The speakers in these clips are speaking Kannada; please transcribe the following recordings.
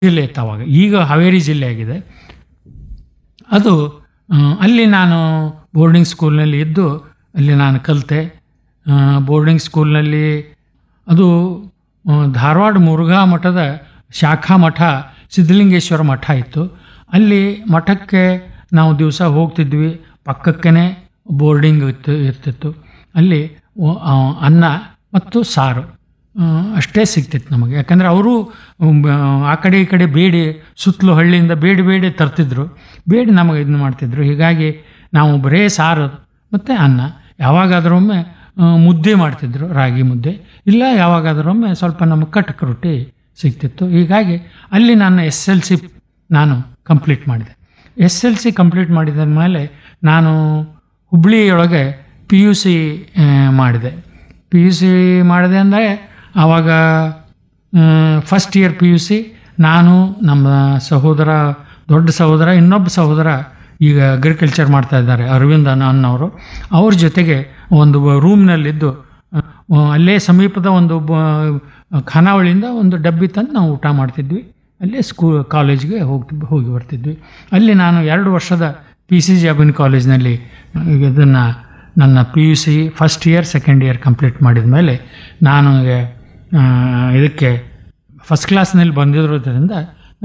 ಜಿಲ್ಲೆ ಇತ್ತು ಅವಾಗ, ಈಗ ಹಾವೇರಿ ಜಿಲ್ಲೆ ಆಗಿದೆ ಅದು. ಅಲ್ಲಿ ನಾನು ಬೋರ್ಡಿಂಗ್ ಸ್ಕೂಲ್ನಲ್ಲಿ ಇದ್ದು ಅಲ್ಲಿ ನಾನು ಕಲಿತೆ. ಬೋರ್ಡಿಂಗ್ ಸ್ಕೂಲ್ನಲ್ಲಿ ಅದು ಧಾರವಾಡ ಮುರುಘಾ ಮಠದ ಶಾಖಾ ಮಠ ಸಿದ್ಧಲಿಂಗೇಶ್ವರ ಮಠ ಇತ್ತು. ಅಲ್ಲಿ ಮಠಕ್ಕೆ ನಾವು ದಿವಸ ಹೋಗ್ತಿದ್ವಿ. ಪಕ್ಕಕ್ಕೇ ಬೋರ್ಡಿಂಗ್ ಇರ್ತಿತ್ತು. ಅಲ್ಲಿ ಅನ್ನ ಮತ್ತು ಸಾರು ಅಷ್ಟೇ ಸಿಗ್ತಿತ್ತು ನಮಗೆ. ಯಾಕಂದರೆ ಅವರು ಆ ಕಡೆ ಈ ಕಡೆ ಬೇಡಿ ಸುತ್ತಲೂ ಹಳ್ಳಿಯಿಂದ ಬೇಡಿ ತರ್ತಿದ್ರು, ಬೇಡಿ ನಮಗೆ ಇದನ್ನ ಮಾಡ್ತಿದ್ರು. ಹೀಗಾಗಿ ನಾವು ಬರೇ ಸಾರು ಮತ್ತು ಅನ್ನ, ಯಾವಾಗಾದ್ರೊಮ್ಮೆ ಮುದ್ದೆ ಮಾಡ್ತಿದ್ರು, ರಾಗಿ ಮುದ್ದೆ, ಇಲ್ಲ ಯಾವಾಗಾದ್ರೊಮ್ಮೆ ಸ್ವಲ್ಪ ನಮಗೆ ಕಟಕ್ ರೊಟ್ಟಿ ಸಿಗ್ತಿತ್ತು. ಹೀಗಾಗಿ ಅಲ್ಲಿ ನಾನು SLC ನಾನು ಕಂಪ್ಲೀಟ್ ಮಾಡಿದೆ. SLC ಕಂಪ್ಲೀಟ್ ಮಾಡಿದ ಮೇಲೆ ನಾನು ಹುಬ್ಳಿಯೊಳಗೆ PUC ಮಾಡಿದೆ. PUC ಮಾಡಿದೆ ಅಂದರೆ ಆವಾಗ ಫಸ್ಟ್ ಇಯರ್ PUC ನಾನು, ನಮ್ಮ ಸಹೋದರ, ದೊಡ್ಡ ಸಹೋದರ, ಇನ್ನೊಬ್ಬ ಸಹೋದರ ಈಗ ಅಗ್ರಿಕಲ್ಚರ್ ಮಾಡ್ತಾ ಇದ್ದಾರೆ, ಅರವಿಂದ್ ಅನ್ನೋರು, ಅವ್ರ ಜೊತೆಗೆ ಒಂದು ರೂಮ್ನಲ್ಲಿದ್ದು ಅಲ್ಲೇ ಸಮೀಪದ ಒಂದು ಖಾನಾವಳಿಯಿಂದ ಒಂದು ಡಬ್ಬಿ ತಂದು ನಾವು ಊಟ ಮಾಡ್ತಿದ್ವಿ. ಅಲ್ಲೇ ಕಾಲೇಜ್ಗೆ ಹೋಗಿ ಬರ್ತಿದ್ವಿ. ಅಲ್ಲಿ ನಾನು 2 ವರ್ಷದ PCG ಅಭಿನ್ ಕಾಲೇಜ್ನಲ್ಲಿ ಇದನ್ನು ನನ್ನ PUC first year second year complete ಮಾಡಿದ ಮೇಲೆ ನಾನು ಇದಕ್ಕೆ ಫಸ್ಟ್ ಕ್ಲಾಸ್ನಲ್ಲಿ ಬಂದಿರೋದ್ರಿಂದ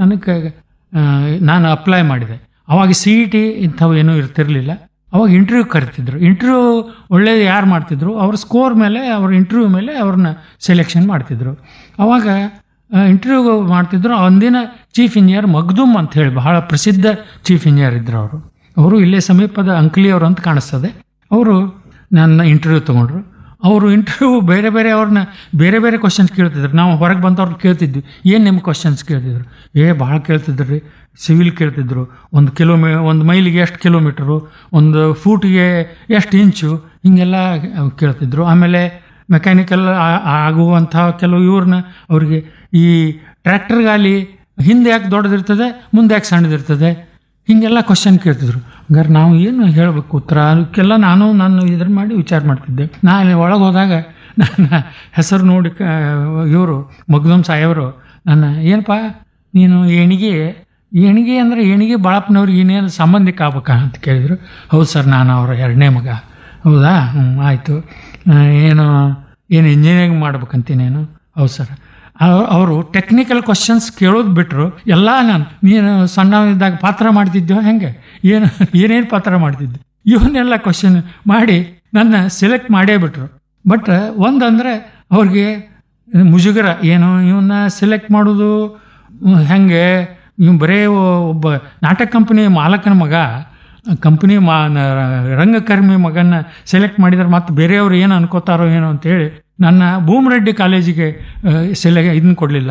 ನಾನು ಅಪ್ಲೈ ಮಾಡಿದೆ. ಅವಾಗ CET ಇಂಥವು ಏನೂ ಇರ್ತಿರಲಿಲ್ಲ. ಅವಾಗ ಇಂಟರ್ವ್ಯೂ ಕರಿತಿದ್ರು. ಇಂಟರ್ವ್ಯೂ ಒಳ್ಳೆಯದು ಯಾರು ಮಾಡ್ತಿದ್ರು ಅವ್ರ ಸ್ಕೋರ್ ಮೇಲೆ, ಅವ್ರ ಇಂಟರ್ವ್ಯೂ ಮೇಲೆ ಅವ್ರನ್ನ ಸೆಲೆಕ್ಷನ್ ಮಾಡ್ತಿದ್ರು. ಅವಾಗ ಇಂಟರ್ವ್ಯೂ ಮಾಡ್ತಿದ್ರು. ಅಂದಿನ ಚೀಫ್ ಇಂಜಿನಿಯರ್ ಮಗ್ದುಮ್ ಅಂತ ಹೇಳಿ ಬಹಳ ಪ್ರಸಿದ್ಧ ಚೀಫ್ ಇಂಜಿನಿಯರ್ ಇದ್ದರು. ಅವರು ಇಲ್ಲೇ ಸಮೀಪದ ಅಂಕಲಿಯವರು ಅಂತ ಕಾಣಿಸ್ತದೆ. ಅವರು ನನ್ನ ಇಂಟರ್ವ್ಯೂ ತೊಗೊಂಡ್ರು. ಅವರು ಇಂಟರ್ವ್ಯೂ ಅವ್ರನ್ನ ಬೇರೆ ಕ್ವಶನ್ಸ್ ಕೇಳ್ತಿದ್ರು. ನಾವು ಹೊರಗೆ ಬಂದವ್ರನ್ನ ಕೇಳ್ತಿದ್ವಿ, ಏನು ನಿಮ್ಮ ಕ್ವಶನ್ಸ್ ಕೇಳ್ತಿದ್ರು? ಭಾಳ ಕೇಳ್ತಿದ್ರು ರೀ. ಸಿವಿಲ್ ಕೇಳ್ತಿದ್ರು, ಒಂದು ಮೈಲಿಗೆ ಎಷ್ಟು ಕಿಲೋಮೀಟ್ರು, ಒಂದು ಫೂಟಿಗೆ ಎಷ್ಟು ಇಂಚು, ಹೀಗೆಲ್ಲ ಕೇಳ್ತಿದ್ರು. ಆಮೇಲೆ ಮೆಕ್ಯಾನಿಕಲ್ ಆಗುವಂಥ ಕೆಲವು ಇವ್ರನ್ನ ಅವ್ರಿಗೆ ಈ ಟ್ರ್ಯಾಕ್ಟರ್ ಗಾಲಿ ಹಿಂದೆ ಯಾಕೆ ದೊಡ್ಡದಿರ್ತದೆ, ಮುಂದೆ ಯಾಕೆ ಸಣ್ಣದಿರ್ತದೆ, ಹೀಗೆಲ್ಲ ಕ್ವಶನ್ ಕೇಳ್ತಿದ್ರು. ಹಂಗಾರೆ ನಾವು ಏನು ಹೇಳಬೇಕು ಉತ್ತರ, ಅದಕ್ಕೆಲ್ಲ ನಾನು ಇದ್ರ ಮಾಡಿ ವಿಚಾರ ಮಾಡ್ತಿದ್ದೆ. ನಾನು ಒಳಗೆ ಹೋದಾಗ ನನ್ನ ಹೆಸರು ನೋಡಿ ಇವರು ಮಗ್ದುಮ್ ಸಾಹೇಬರು ನನ್ನ, ಏನಪ್ಪ ನೀನು ಏಣಿಗೆ ಅಂದರೆ ಏಣಿಗೆ ಬಾಳಪ್ಪನವ್ರಿಗೆ ಇನ್ನೇನು ಸಂಬಂಧಿಕ ಆಗ್ಬೇಕಾ ಅಂತ ಕೇಳಿದರು. ಹೌದು ಸರ್, ನಾನು ಅವರ 2ನೇ ಮಗ. ಹೌದಾ, ಆಯಿತು. ಏನು ಇಂಜಿನಿಯರಿಂಗ್ ಮಾಡ್ಬೇಕಂತೀನೇನು? ಹೌದು ಸರ್. ಅವರು ಟೆಕ್ನಿಕಲ್ ಕ್ವಶನ್ಸ್ ಕೇಳೋದು ಬಿಟ್ಟರು ಎಲ್ಲ ನೀನು ಸಣ್ಣವಿದ್ದಾಗ ಪಾತ್ರ ಮಾಡ್ತಿದ್ದೆವು, ಹೆಂಗೆ ಏನೇನು ಪಾತ್ರ ಮಾಡ್ತಿದ್ದೆ, ಇವನ್ನೆಲ್ಲ ಕ್ವಶನ್ ಮಾಡಿ ನನ್ನ ಸೆಲೆಕ್ಟ್ ಮಾಡೇ ಬಿಟ್ರು. ಬಟ್ ಒಂದಂದರೆ ಅವ್ರಿಗೆ ಮುಜುಗರ, ಏನು ಇವನ್ನ ಸೆಲೆಕ್ಟ್ ಮಾಡೋದು ಹೆಂಗೆ, ಇವ್ ಬರೇ ಒಬ್ಬ ನಾಟಕ ಕಂಪನಿ ಮಾಲಕನ ಮಗ, ಕಂಪನಿ ರಂಗಕರ್ಮಿ ಮಗನ ಸೆಲೆಕ್ಟ್ ಮಾಡಿದ್ರೆ ಮತ್ತೆ ಬೇರೆಯವ್ರು ಏನು ಅನ್ಕೋತಾರೋ ಏನೋ ಅಂತೇಳಿ ನನ್ನ ಭೂಮರೆಡ್ಡಿ ಕಾಲೇಜಿಗೆ ಇದನ್ನ ಕೊಡಲಿಲ್ಲ.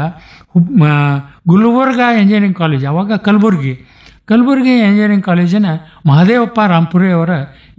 ಗುಲ್ಬರ್ಗ ಇಂಜಿನಿಯರಿಂಗ್ ಕಾಲೇಜ್, ಆವಾಗ ಕಲಬುರ್ಗಿ ಇಂಜಿನಿಯರಿಂಗ್ ಕಾಲೇಜಿನ ಮಹದೇವಪ್ಪ ರಾಂಪುರಿ ಅವರ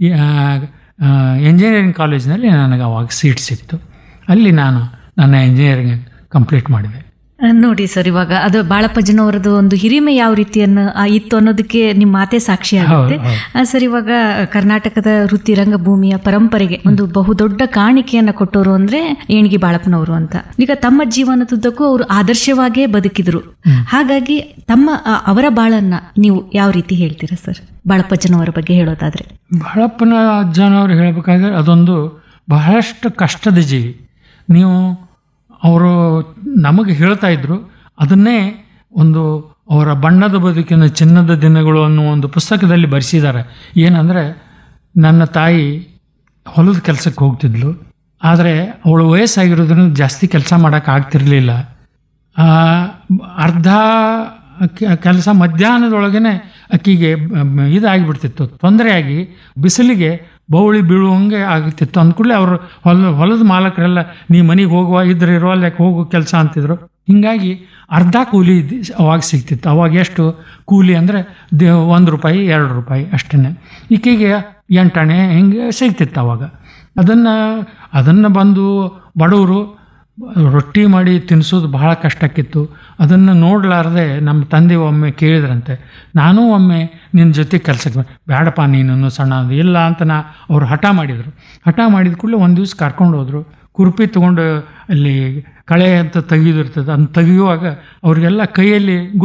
ಇಂಜಿನಿಯರಿಂಗ್ ಕಾಲೇಜಿನಲ್ಲಿ ನನಗೆ ಅವಾಗ ಸೀಟ್ ಸಿಕ್ತು. ಅಲ್ಲಿ ನಾನು ನನ್ನ ಇಂಜಿನಿಯರಿಂಗ್ ಕಂಪ್ಲೀಟ್ ಮಾಡಿದೆ. ನೋಡಿ ಸರ್, ಇವಾಗ ಅದು ಬಾಳಪ್ಪಜ್ಜನವರದ್ದು ಒಂದು ಹಿರಿಮೆ ಯಾವ ರೀತಿಯನ್ನು ಇತ್ತು ಅನ್ನೋದಕ್ಕೆ ನಿಮ್ಮ ಮಾತೆ ಸಾಕ್ಷಿ ಆಗುತ್ತೆ ಸರ್. ಇವಾಗ ಕರ್ನಾಟಕದ ವೃತ್ತಿ ರಂಗಭೂಮಿಯ ಪರಂಪರೆಗೆ ಒಂದು ಬಹುದೊಡ್ಡ ಕಾಣಿಕೆಯನ್ನು ಕೊಟ್ಟವರು ಅಂದ್ರೆ ಏಣಿಗೆ ಬಾಳಪ್ಪನವರು ಅಂತ. ಈಗ ತಮ್ಮ ಜೀವನದುದ್ದಕ್ಕೂ ಅವರು ಆದರ್ಶವಾಗೇ ಬದುಕಿದ್ರು. ಹಾಗಾಗಿ ಅವರ ಬಾಳನ್ನ ನೀವು ಯಾವ ರೀತಿ ಹೇಳ್ತೀರಾ ಸರ್? ಬಾಳಪ್ಪಜ್ಜನವರ ಬಗ್ಗೆ ಹೇಳೋದಾದ್ರೆ, ಬಾಳಪ್ಪನ ಅಜ್ಜನವರು ಹೇಳಬೇಕಾದ್ರೆ ಅದೊಂದು ಬಹಳಷ್ಟು ಕಷ್ಟದ ಜೀವಿ. ನೀವು ಅವರು ನಮಗೆ ಹೇಳ್ತಾ ಇದ್ರು, ಅದನ್ನೇ ಒಂದು ಅವರ ಬಣ್ಣದ ಬದುಕಿನ ಚಿನ್ನದ ದಿನಗಳು ಅನ್ನೋ ಒಂದು ಪುಸ್ತಕದಲ್ಲಿ ಬರೆಸಿದ್ದಾರೆ. ಏನಂದರೆ, ನನ್ನ ತಾಯಿ ಹೊಲದ ಕೆಲಸಕ್ಕೆ ಹೋಗ್ತಿದ್ಲು, ಆದರೆ ಅವಳು ವಯಸ್ಸಾಗಿರೋದ್ರಿಂದ ಜಾಸ್ತಿ ಕೆಲಸ ಮಾಡೋಕ್ಕಾಗ್ತಿರ್ಲಿಲ್ಲ. ಅರ್ಧ ಕೆಲಸ ಮಧ್ಯಾಹ್ನದೊಳಗೇ ಅಕ್ಕಿಗೆ ಇದಾಗಿಬಿಡ್ತಿತ್ತು, ತೊಂದರೆಯಾಗಿ ಬಿಸಿಲಿಗೆ ಬೌಳಿ ಬೀಳುವಂಗೆ ಆಗ್ತಿತ್ತು. ಅಂದ್ಕೂಡಲೇ ಅವರು ಹೊಲದ ಮಾಲಕರೆಲ್ಲ ನೀ ಮನೆಗೆ ಹೋಗುವ, ಇದ್ರೆ ಇರೋ ಅಲ್ಲಕ್ಕೆ ಹೋಗೋ ಕೆಲಸ ಅಂತಿದ್ರು. ಹೀಗಾಗಿ ಅರ್ಧ ಕೂಲಿ ಅವಾಗ ಸಿಗ್ತಿತ್ತು. ಅವಾಗ ಎಷ್ಟು ಕೂಲಿ ಅಂದರೆ ₹1 ₹2 ಅಷ್ಟೇ. ಈಕೆಗೆ 8 ಆಣೆ ಹಿಂಗೆ ಸಿಗ್ತಿತ್ತು ಅವಾಗ. ಅದನ್ನು ಬಂದು ಬಡವರು ರೊಟ್ಟಿ ಮಾಡಿ ತಿನ್ನಿಸೋದು ಬಹಳ ಕಷ್ಟಕ್ಕಿತ್ತು. ಅದನ್ನು ನೋಡಲಾರ್ದೆ ನಮ್ಮ ತಂದೆ ಒಮ್ಮೆ ಕೇಳಿದ್ರಂತೆ, ನಾನೂ ಒಮ್ಮೆ ನಿನ್ನ ಜೊತೆ ಕೆಲಸಕ್ಕೆ ಬೇಡಪ್ಪ, ನೀನು ಸಣ್ಣ ಇಲ್ಲ ಅಂತ ಅವ್ರು ಹಠ ಮಾಡಿದರು. ಹಠ ಮಾಡಿದ ಕೂಡಲೇ ಒಂದು ದಿವ್ಸ ಕರ್ಕೊಂಡು ಹೋದರು. ಕುರ್ಪಿ ತೊಗೊಂಡು ಅಲ್ಲಿ ಕಳೆ ಅಂತ ತೆಗೆದಿರ್ತದೆ, ಅದನ್ನು ತೆಗೆಯುವಾಗ ಅವ್ರಿಗೆಲ್ಲ ಕೈಯಲ್ಲಿ